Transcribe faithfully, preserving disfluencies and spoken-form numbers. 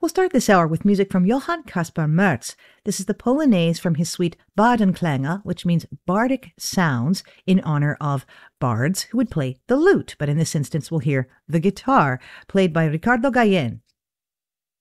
We'll start this hour with music from Johann Caspar Merz. This is the Polonaise from his suite Bardenklänge, which means bardic sounds, in honor of bards who would play the lute. But in this instance, we'll hear the guitar, played by Riccardo Gayen.